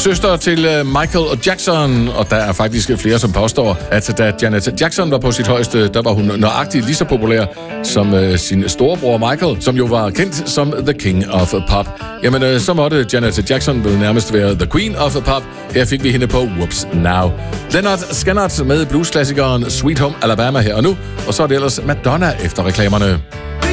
Søster til Michael Jackson, og der er faktisk flere, som påstår, at da Janet Jackson var på sit højeste, der var hun nøjagtigt lige så populær som sin storebror Michael, som jo var kendt som The King of Pop. Jamen, så måtte Janet Jackson vel nærmest være The Queen of Pop. Her fik vi hende på Whoops Now. Leonard Skinner med bluesklassikeren Sweet Home Alabama her og nu, og så er det ellers Madonna efter reklamerne.